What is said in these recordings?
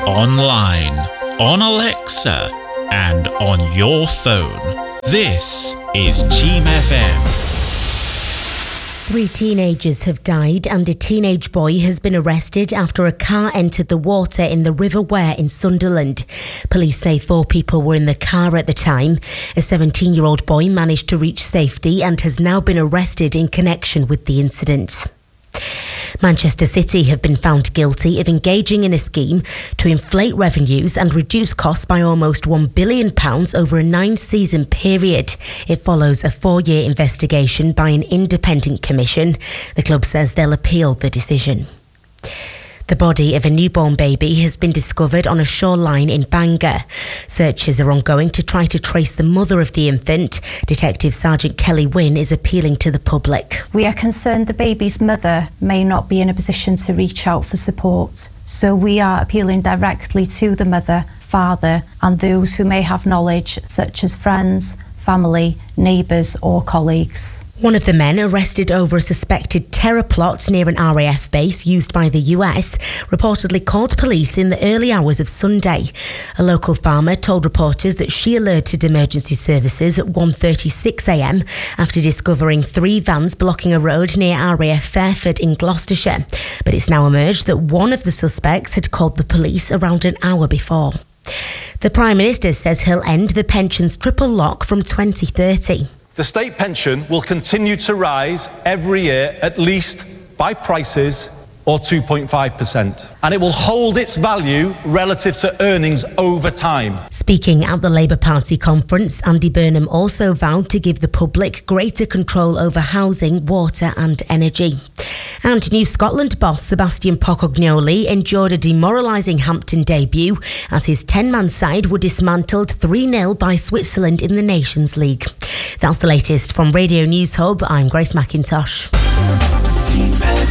online, on Alexa, and on your phone. This is Team FM. 3 teenagers have died and a teenage boy has been arrested after a car entered the water in the River Wear in Sunderland. Police say 4 people were in the car at the time. A 17-year-old boy managed to reach safety and has now been arrested in connection with the incident. Manchester City have been found guilty of engaging in a scheme to inflate revenues and reduce costs by almost £1 billion over a 9-season period. It follows a 4-year investigation by an independent commission. The club says they'll appeal the decision. The body of a newborn baby has been discovered on a shoreline in Bangor. Searches are ongoing to try to trace the mother of the infant. Detective Sergeant Kelly Wynn is appealing to the public. We are concerned the baby's mother may not be in a position to reach out for support. So we are appealing directly to the mother, father and those who may have knowledge, such as friends, family, neighbours or colleagues. One of the men arrested over a suspected terror plot near an RAF base used by the US reportedly called police in the early hours of Sunday. A local farmer told reporters that she alerted emergency services at 1:36 a.m. after discovering 3 vans blocking a road near RAF Fairford in Gloucestershire. But it's now emerged that one of the suspects had called the police around an hour before. The Prime Minister says he'll end the pension's triple lock from 2030. The state pension will continue to rise every year, at least by prices or 2.5%. And it will hold its value relative to earnings over time. Speaking at the Labour Party conference, Andy Burnham also vowed to give the public greater control over housing, water and energy. And New Scotland boss Sebastian Pocognoli endured a demoralising Hampton debut as his 10-man side were dismantled 3-0 by Switzerland in the Nations League. That's the latest from Radio News Hub. I'm Grace McIntosh. Team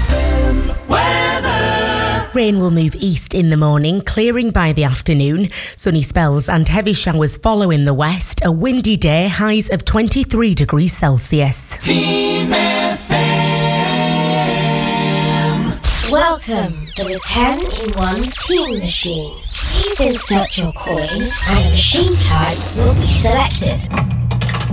FM weather. Rain will move east in the morning, clearing by the afternoon. Sunny spells and heavy showers follow in the west. A windy day, highs of 23 degrees Celsius. Team FM. Welcome to the 10-in-1 Team Machine. Please insert your coin and a machine type will be selected.